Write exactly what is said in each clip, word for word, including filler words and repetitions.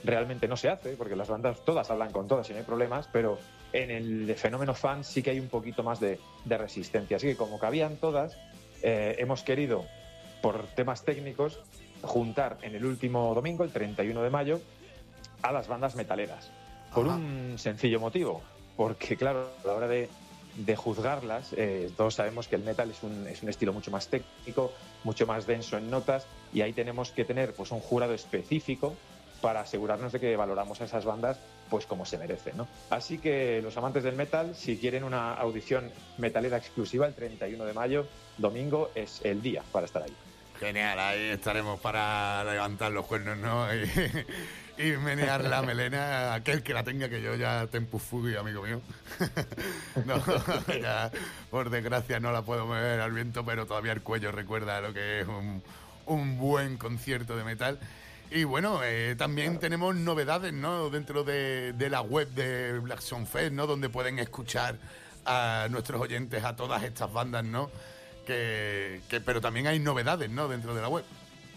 realmente no se hace, porque las bandas todas hablan con todas y no hay problemas, pero en el fenómeno fan sí que hay un poquito más de, de resistencia. Así que como cabían todas, eh, hemos querido, por temas técnicos, juntar en el último domingo, el treinta y uno de mayo, a las bandas metaleras. Por Ajá. un sencillo motivo, porque claro, a la hora de, de juzgarlas, eh, todos sabemos que el metal es un, es un estilo mucho más técnico, mucho más denso en notas, y ahí tenemos que tener pues un jurado específico para asegurarnos de que valoramos a esas bandas pues como se merece, ¿no? Así que los amantes del metal, si quieren una audición metalera exclusiva, el treinta y uno de mayo, domingo, es el día para estar ahí. Genial, ahí estaremos para levantar los cuernos, ¿no? Y, y menear la melena, aquel que la tenga, que yo ya te empufugui, amigo mío. No, ya, por desgracia no la puedo mover al viento, pero todavía el cuello recuerda lo que es un, un buen concierto de metal. Y bueno, eh, también tenemos novedades, ¿no? Dentro de, de la web de Black Sound Fest, ¿no? Donde pueden escuchar a nuestros oyentes, a todas estas bandas, ¿no? Que, que, pero también hay novedades, ¿no? Dentro de la web.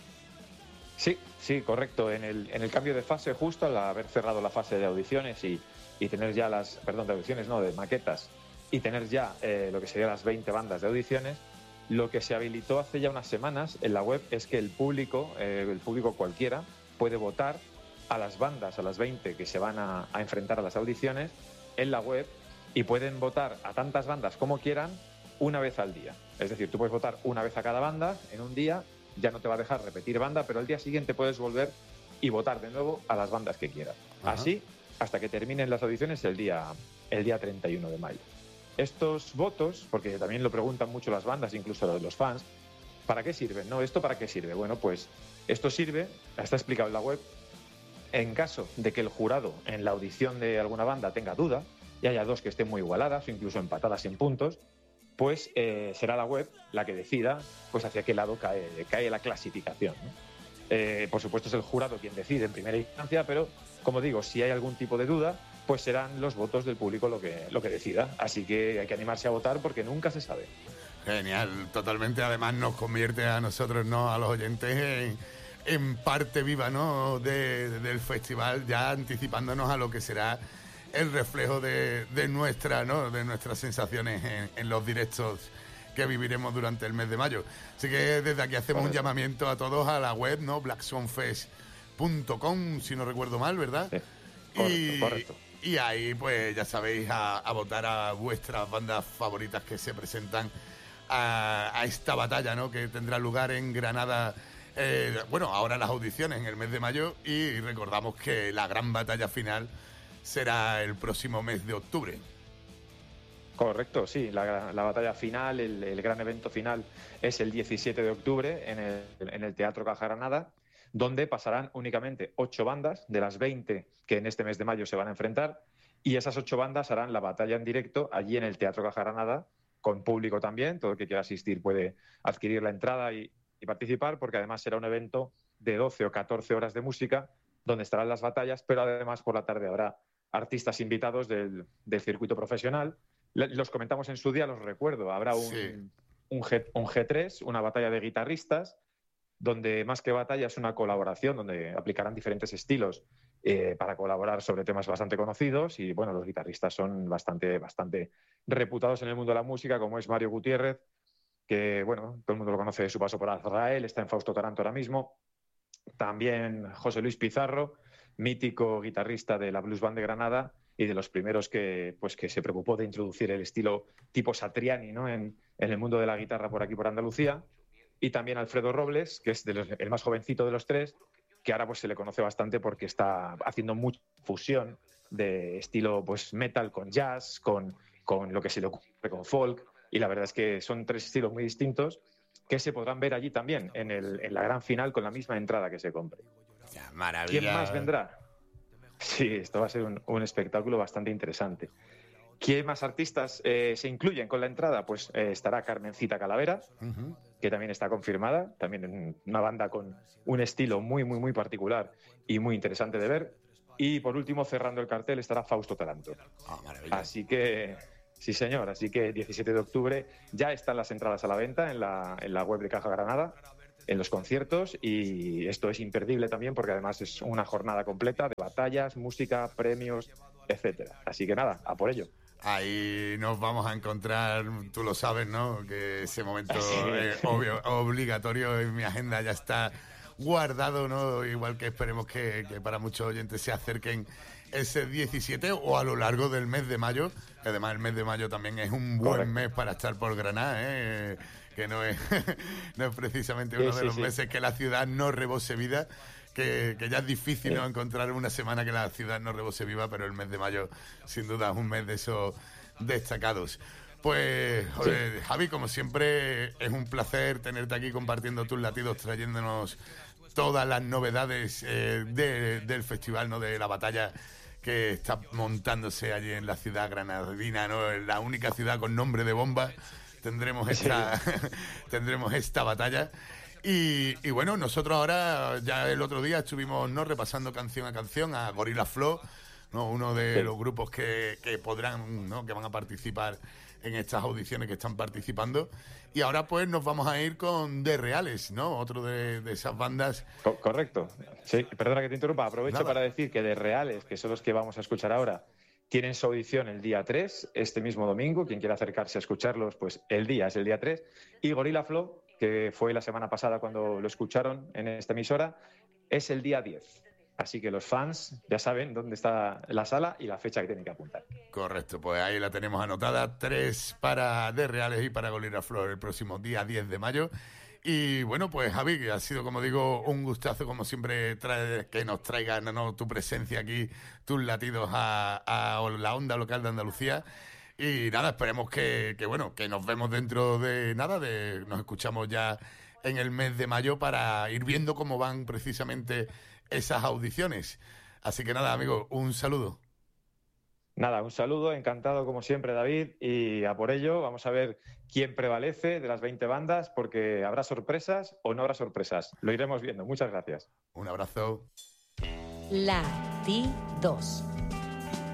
Sí, sí, correcto. En el, en el cambio de fase, justo al haber cerrado la fase de audiciones y, y tener ya las, perdón, de audiciones, no, de maquetas, y tener ya eh, lo que serían las veinte bandas de audiciones, lo que se habilitó hace ya unas semanas en la web es que el público, eh, el público cualquiera, puede votar a las bandas, a las veinte que se van a, a enfrentar a las audiciones en la web, y pueden votar a tantas bandas como quieran una vez al día. Es decir, tú puedes votar una vez a cada banda en un día, ya no te va a dejar repetir banda, pero al día siguiente puedes volver y votar de nuevo a las bandas que quieras. Ajá. Así hasta que terminen las audiciones el día, el día treinta y uno de mayo. Estos votos, porque también lo preguntan mucho las bandas, incluso los fans, ¿para qué sirven? ¿No? ¿Esto para qué sirve? Bueno, pues esto sirve, está explicado en la web, en caso de que el jurado en la audición de alguna banda tenga duda y haya dos que estén muy igualadas o incluso empatadas en puntos, pues eh, será la web la que decida pues hacia qué lado cae, cae la clasificación, ¿no? Eh, por supuesto es el jurado quien decide en primera instancia, pero como digo, si hay algún tipo de duda, pues serán los votos del público lo que, lo que decida. Así que hay que animarse a votar porque nunca se sabe. Genial, totalmente. Además nos convierte a nosotros, ¿no? A los oyentes en, en parte viva, ¿no? De, de, del festival, ya anticipándonos a lo que será el reflejo de, de nuestra, ¿no? De nuestras sensaciones en, en los directos que viviremos durante el mes de mayo. Así que desde aquí hacemos correcto. Un llamamiento a todos a la web, ¿no? black sound fest punto com, si no recuerdo mal, ¿verdad? Sí. Correcto, y, correcto. Y ahí, pues, ya sabéis, a, a votar a vuestras bandas favoritas que se presentan a, a esta batalla, ¿no? Que tendrá lugar en Granada, eh, bueno, ahora las audiciones en el mes de mayo, y recordamos que la gran batalla final será el próximo mes de octubre. Correcto, sí, la, la batalla final, el, el gran evento final es el diecisiete de octubre en el, en el Teatro Caja Granada, donde pasarán únicamente ocho bandas de las veinte que en este mes de mayo se van a enfrentar, y esas ocho bandas harán la batalla en directo allí en el Teatro Caja Granada, con público también. Todo el que quiera asistir puede adquirir la entrada y, y participar, porque además será un evento de doce o catorce horas de música, donde estarán las batallas, pero además por la tarde habrá artistas invitados del, del circuito profesional. Los comentamos en su día, los recuerdo. Habrá un, sí. un, G, un G tres, una batalla de guitarristas, donde más que batalla es una colaboración, donde aplicarán diferentes estilos eh, para colaborar sobre temas bastante conocidos. Y bueno, los guitarristas son bastante, bastante reputados en el mundo de la música, como es Mario Gutiérrez, que bueno, todo el mundo lo conoce de su paso por Azrael, está en Fausto Taranto ahora mismo. También José Luis Pizarro, mítico guitarrista de la Blues Band de Granada y de los primeros que, pues, que se preocupó de introducir el estilo tipo Satriani, ¿no? en, en el mundo de la guitarra por aquí, por Andalucía. Y también Alfredo Robles, que es de los, el más jovencito de los tres, que ahora pues, se le conoce bastante porque está haciendo mucha fusión de estilo pues, metal con jazz, con, con lo que se le ocurre con folk. Y la verdad es que son tres estilos muy distintos que se podrán ver allí también, en, el, en la gran final, con la misma entrada que se compre. Ya, maravilla. ¿Quién más vendrá? Sí, esto va a ser un, un espectáculo bastante interesante. ¿Quién más artistas eh, se incluyen con la entrada? Pues eh, estará Carmencita Calavera, uh-huh. que también está confirmada, también una banda con un estilo muy, muy, muy particular y muy interesante de ver. Y por último, cerrando el cartel, estará Fausto Taranto. Oh, maravilla. Así que, sí señor, así que diecisiete de octubre ya están las entradas a la venta en la, en la web de Caja Granada. en los conciertos, y esto es imperdible también porque además es una jornada completa de batallas, música, premios, etcétera. Así que nada, a por ello. Ahí nos vamos a encontrar, tú lo sabes, ¿no? Que ese momento Sí. es obvio, obligatorio en mi agenda ya está guardado, ¿no? Igual que esperemos que, que para muchos oyentes se acerquen ese diecisiete o a lo largo del mes de mayo, que además el mes de mayo también es un buen Correcto. mes para estar por Granada, ¿eh? Que no es, no es precisamente uno Sí, de sí, los sí. meses que la ciudad no rebose vida, que, que ya es difícil, ¿no?, encontrar una semana que la ciudad no rebose viva, pero el mes de mayo sin duda es un mes de esos destacados. Pues, joder, Javi, como siempre, es un placer tenerte aquí compartiendo tus latidos, trayéndonos todas las novedades eh, de, del festival, ¿no?, de la batalla que está montándose allí en la ciudad granadina, ¿no?, en la única ciudad con nombre de bomba. Tendremos esta, tendremos esta batalla. Y, y bueno, nosotros ahora, ya el otro día estuvimos, ¿no?, repasando canción a canción a Gorilla Flow, ¿no?, uno de Sí. los grupos que, que podrán, ¿no?, que van a participar en estas audiciones que están participando. Y ahora pues nos vamos a ir con The Reales, ¿no?, otro de, de esas bandas. Co- correcto. Sí, perdona que te interrumpa. Aprovecho Nada. para decir que de Reales, que son los que vamos a escuchar ahora, tienen su audición el día tres, este mismo domingo. Quien quiera acercarse a escucharlos, pues el día es el día tres. Y Gorilla Flow, que fue la semana pasada cuando lo escucharon en esta emisora, es el día diez. Así que los fans ya saben dónde está la sala y la fecha que tienen que apuntar. Correcto, pues ahí la tenemos anotada, tres para The Reales y para Gorilla Flow el próximo día diez de mayo. Y bueno, pues Javi, que ha sido, como digo, un gustazo, como siempre, trae, que nos traigas, ¿no?, no, tu presencia aquí, tus latidos a, a la onda local de Andalucía. Y nada, esperemos que, que, bueno, que nos vemos dentro de nada, de nos escuchamos ya en el mes de mayo para ir viendo cómo van precisamente esas audiciones. Así que nada, amigo, un saludo. Nada, un saludo, encantado como siempre, David, y a por ello vamos a ver quién prevalece de las veinte bandas, porque habrá sorpresas o no habrá sorpresas. Lo iremos viendo. Muchas gracias. Un abrazo. Latidos.